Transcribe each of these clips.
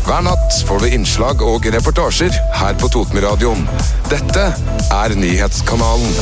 Hver natt får du innslag og reportasjer her på Totenradioen. Dette Nyhetskanalen.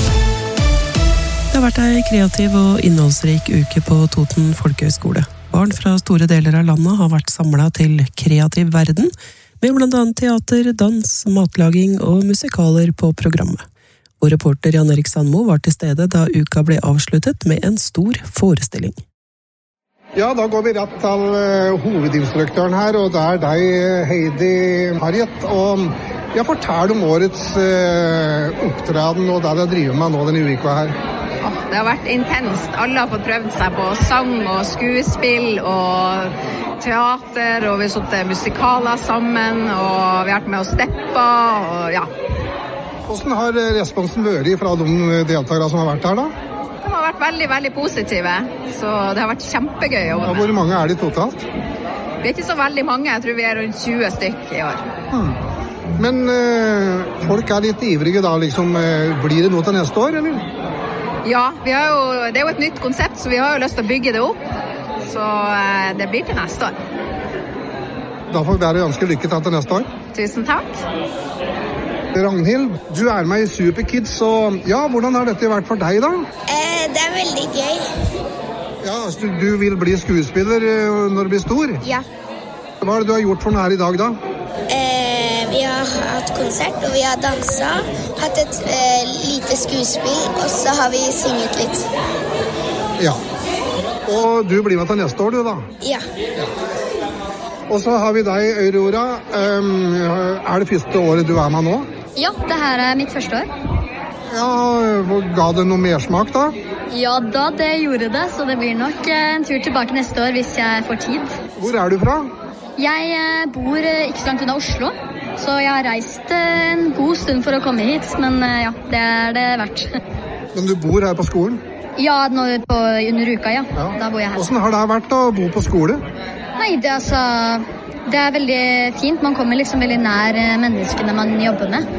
Det har vært en kreativ og innholdsrik uke på Toten Folkehøgskole. Barn fra store deler av landet har vært samlet til kreativ verden, med blant annet teater, dans, matlaging og musikaler på programmet. Og reporter Jan Erik Sandmo var til stede da uka ble avsluttet med en stor forestilling. Ja, da går vi rett til hovedinstruktøren her, og det deg, Heidi Harriet. Og jeg forteller om årets opptreden og det driver med nå denne uka her. Det har vært intenst. Alle har fått prøvd seg på sang og skuespill og teater, og vi har satt musikaler sammen, og vi har vært med å steppe, og ja. Hvordan har responsen vært fra de deltakere som har vært her da? De har vært veldig, veldig positive, så det har vært kjempegøy å være med. Hvor mange de totalt? Vi ikke så veldig mange, jeg tror vi rundt 20 stykk i år. Men folk litt ivrige da, liksom, blir det noe til neste år, eller? Ja, det er jo et nytt konsept, så vi har jo lyst til å bygge det opp, så det blir til neste år. Da får vi ønske lykke til neste år. Tusen takk. Ragnhild, du med i Superkids, og ja, hvordan har dette vært for deg da? Det veldig gøy. Ja, så du vil bli skuespiller når du blir stor? Ja. Hva det du har gjort for noe her i dag da? Vi har hatt konsert, og vi har danset, hatt et lite skuespill, og så har vi synget litt. Ja. Og du blir med til neste år, du da? Ja. Og så har vi deg, Aurora. Det første året du med nå? Ja, det her mitt første år. Ja, ga det noe mersmak da? Ja da, det gjorde det, så det blir nok en tur tilbake neste år hvis jeg får tid. Hvor du fra? Jeg bor ikke så langt unna Oslo, så jeg har reist en god stund for å komme hit, men ja, det det verdt. Men du bor her på skolen? Ja, under uka, ja. Da bor jeg her. Hvordan har det vært å bo på skole? Nei, det veldig fint. Man kommer liksom veldig nær menneskene man jobber med.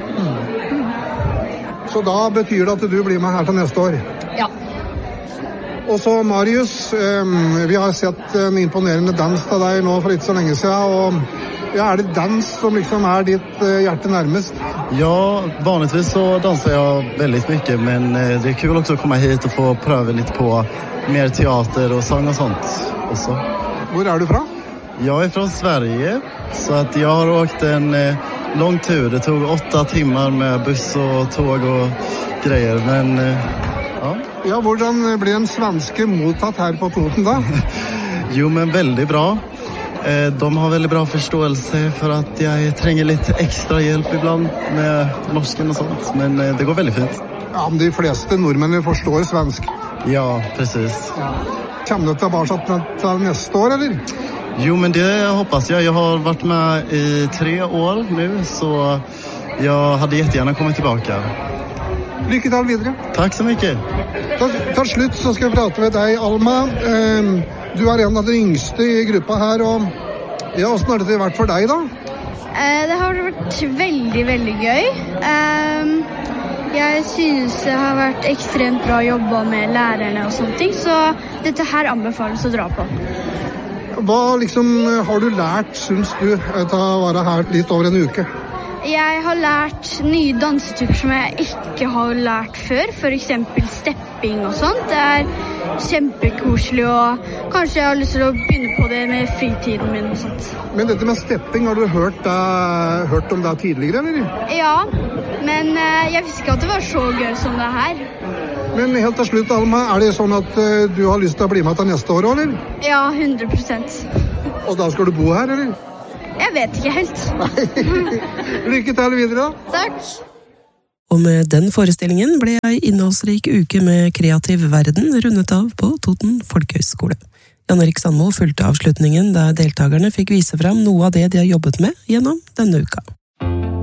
Så da betyr det at du blir med her til neste år? Ja. Og så Marius, vi har sett en imponerende dans av deg nå for ikke så lenge siden, og ja, det dans som liksom ditt hjerte nærmest? Ja, vanligtvis så danser jeg veldig mye, men det kul også å komme hit og få prøve litt på mer teater og sang og sånt også. Hvor du fra? Jeg fra Sverige, så at jeg har åkt en lång tur. Det tog 8 timmar med buss og tog og greier, men ja. Ja, hvordan blir en svenske mottatt her på Toten da? Jo, men veldig bra. De har veldig bra forståelse for at jeg trenger litt ekstra hjelp ibland med norsken og sånt, men det går veldig fint. Ja, men de fleste nordmenn forstår svensk. Ja, precis. Ja. Kommer du tilbake til neste år, eller? Jo, men det hoppas jeg. Jeg har vært med i 3 år nu, så jeg hadde jättegärna kommet tilbake. Lykke til videre. Takk så mye. Til slutt så skal jeg prate med deg, Alma. Du en av de yngste i gruppa her, og ja, hvordan har det vært for deg da? Det har vært veldig, veldig gøy. Jeg synes det har vært ekstremt bra å jobbe med lærerne og sånne ting, så dette her anbefales å dra på. Hva liksom har du lært, synes du, til å være her litt over en uke? Jeg har lært nye dansetyper som jeg ikke har lært før, for eksempel stepping og sånt. Det kjempekoselig, og kanskje jeg har lyst til å begynne på det med fritiden min og sånt. Men dette med stepping, har du hørt om det tidligere, eller? Ja, men jeg visste ikke at det var så gøy som det her. Men helt til slutt, Alma, det sånn at du har lyst til å bli med til neste år, eller? Ja, 100%. Og da skal du bo her, eller? Jeg vet ikke helt. Lykke til videre da. Takk. Og med den forestillingen ble ei innholdsrik uke med kreativ verden rundet av på Toten Folkehøgskole. Jan Erik Sandmo fulgte avslutningen da deltakerne fikk vise frem noe av det de har jobbet med gjennom denne uka.